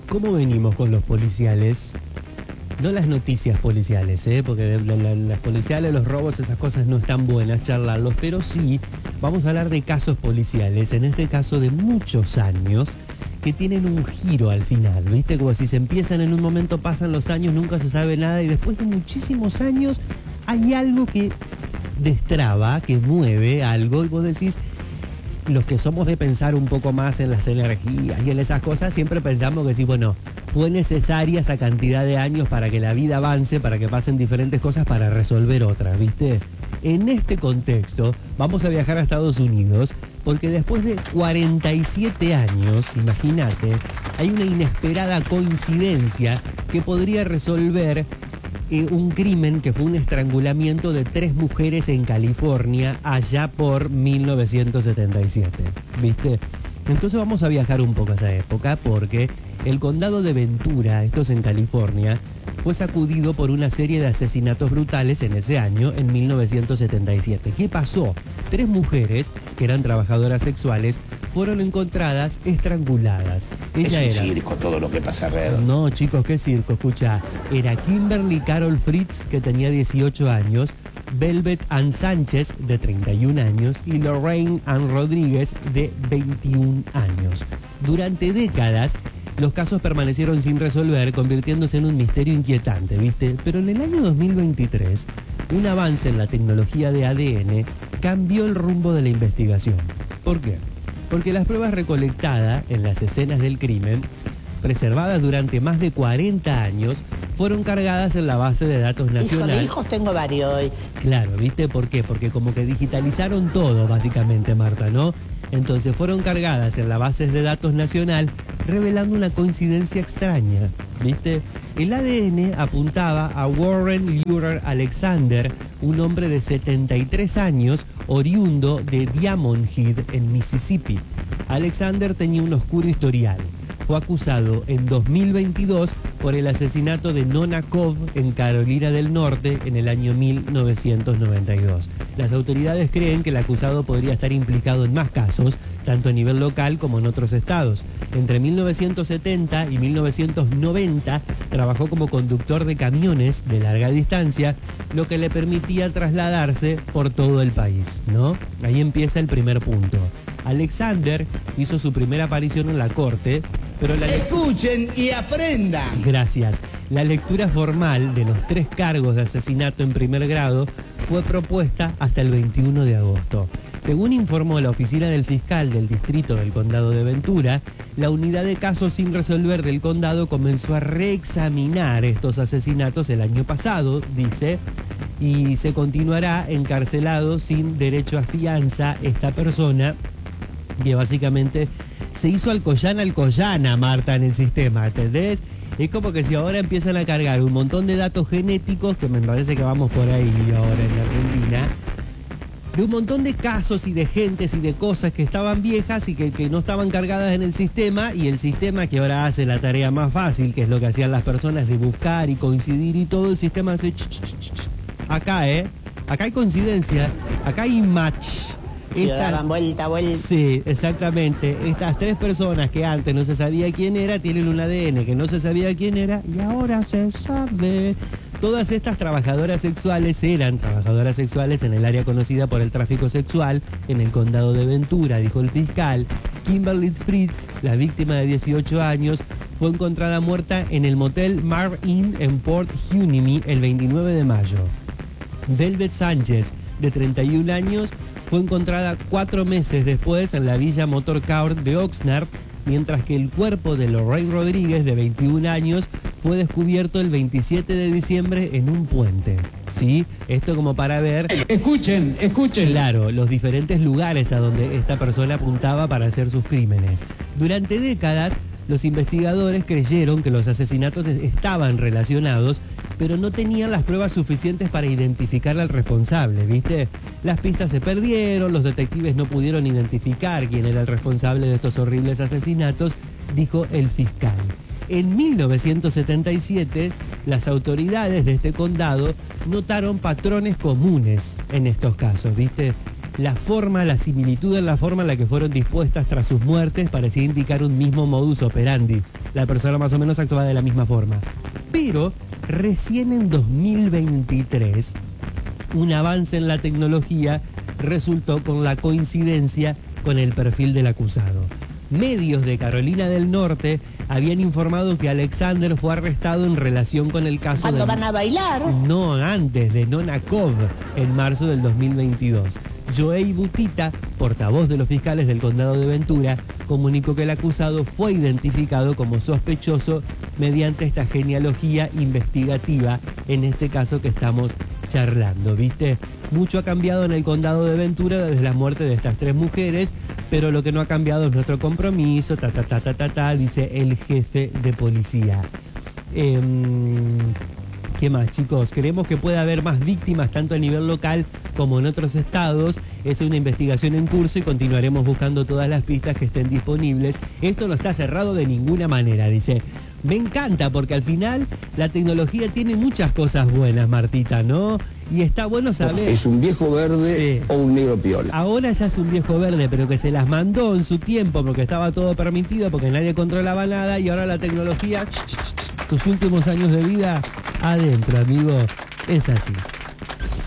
¿Cómo venimos con los policiales? No las noticias policiales, porque las policiales, los robos, esas cosas no están buenas charlarlos, pero sí vamos a hablar de casos policiales, en este caso de muchos años, que tienen un giro al final, ¿viste? Como si se empiezan en un momento, pasan los años, nunca se sabe nada y después de muchísimos años hay algo que destraba, que mueve algo y vos decís... Los que somos de pensar un poco más en las energías y en esas cosas, siempre pensamos que sí, bueno, fue necesaria esa cantidad de años para que la vida avance, para que pasen diferentes cosas para resolver otras, ¿viste? En este contexto, vamos a viajar a Estados Unidos, porque después de 47 años, imagínate, hay una inesperada coincidencia que podría resolver un crimen que fue un estrangulamiento de 3 mujeres en California allá por 1977, ¿viste? Entonces vamos a viajar un poco a esa época porque el condado de Ventura, esto es en California, fue sacudido por una serie de asesinatos brutales en ese año, en 1977. ¿Qué pasó? 3 mujeres, que eran trabajadoras sexuales, fueron encontradas estranguladas. Ella es un era... circo todo lo que pasa alrededor. No, chicos, ¿qué circo? Escucha, era Kimberly Carol Fritz, que tenía 18 años, Velvet Ann Sánchez, de 31 años, y Lorraine Ann Rodríguez, de 21 años. Durante décadas, los casos permanecieron sin resolver, convirtiéndose en un misterio inquietante, ¿viste? Pero en el año 2023, un avance en la tecnología de ADN cambió el rumbo de la investigación. ¿Por qué? Porque las pruebas recolectadas en las escenas del crimen, preservadas durante más de 40 años, fueron cargadas en la base de datos nacional. Hijo de hijos tengo varios. Claro, ¿viste? ¿Por qué? Porque como que digitalizaron todo, básicamente, Marta, ¿no? Entonces fueron cargadas en la base de datos nacional, revelando una coincidencia extraña, ¿viste? El ADN apuntaba a Warren Lurer Alexander, un hombre de 73 años, oriundo de Diamond Head, en Mississippi. Alexander tenía un oscuro historial. Fue acusado en 2022 por el asesinato de Nona Cobb en Carolina del Norte en el año 1992. Las autoridades creen que el acusado podría estar implicado en más casos, tanto a nivel local como en otros estados. Entre 1970 y 1990 trabajó como conductor de camiones de larga distancia, lo que le permitía trasladarse por todo el país, ¿no? Ahí empieza el primer punto. Alexander hizo su primera aparición en la corte, pero escuchen y aprendan. Gracias. La lectura formal de los 3 cargos de asesinato en primer grado fue propuesta hasta el 21 de agosto. Según informó la oficina del fiscal del distrito del condado de Ventura, la unidad de casos sin resolver del condado comenzó a reexaminar estos asesinatos el año pasado, dice, y se continuará encarcelado sin derecho a fianza esta persona, que básicamente se hizo Alcoyana, Marta, en el sistema, ¿entendés? Es como que si ahora empiezan a cargar un montón de datos genéticos, que me parece que vamos por ahí ahora en Argentina, de un montón de casos y de gentes y de cosas que estaban viejas y que no estaban cargadas en el sistema, y el sistema que ahora hace la tarea más fácil, que es lo que hacían las personas de buscar y coincidir y todo, el sistema hace... Acá, acá hay coincidencia, acá hay match. Daban vuelta. Sí, exactamente. Estas 3 personas que antes no se sabía quién era, tienen un ADN que no se sabía quién era y ahora se sabe. Todas estas trabajadoras sexuales eran trabajadoras sexuales en el área conocida por el tráfico sexual en el condado de Ventura, dijo el fiscal. Kimberly Fritz, la víctima de 18 años, fue encontrada muerta en el motel Marv Inn en Port Hueneme el 29 de mayo. Velvet Sánchez, de 31 años, fue encontrada 4 meses después en la Villa Motor Court de Oxnard, mientras que el cuerpo de Lorraine Rodríguez, de 21 años, fue descubierto el 27 de diciembre en un puente. ¿Sí? Esto como para ver... Escuchen. Claro, los diferentes lugares a donde esta persona apuntaba para hacer sus crímenes. Durante décadas, los investigadores creyeron que los asesinatos estaban relacionados, pero no tenían las pruebas suficientes para identificar al responsable, ¿viste? Las pistas se perdieron, los detectives no pudieron identificar quién era el responsable de estos horribles asesinatos, dijo el fiscal. En 1977, las autoridades de este condado notaron patrones comunes en estos casos, ¿viste? la forma, la similitud en la forma en la que fueron dispuestas tras sus muertes parecía indicar un mismo modus operandi. La persona más o menos actuaba de la misma forma. Pero recién en 2023, un avance en la tecnología resultó con la coincidencia con el perfil del acusado. Medios de Carolina del Norte habían informado que Alexander fue arrestado en relación con el caso ¿Cuándo van a bailar? No, antes de Nonakov, en marzo del 2022. Joey Butita, portavoz de los fiscales del condado de Ventura, comunicó que el acusado fue identificado como sospechoso mediante esta genealogía investigativa, en este caso que estamos charlando, ¿viste? Mucho ha cambiado en el condado de Ventura desde la muerte de estas 3 mujeres, pero lo que no ha cambiado es nuestro compromiso, dice el jefe de policía. ¿Qué más, chicos? Creemos que puede haber más víctimas tanto a nivel local como en otros estados. Es una investigación en curso y continuaremos buscando todas las pistas que estén disponibles. Esto no está cerrado de ninguna manera, dice. Me encanta porque al final la tecnología tiene muchas cosas buenas, Martita, ¿no? Y está bueno saber... ¿Es un viejo verde o un negro piola? Ahora ya es un viejo verde, pero que se las mandó en su tiempo porque estaba todo permitido, porque nadie controlaba nada, y ahora la tecnología, tus últimos años de vida adentro, amigo. Es así.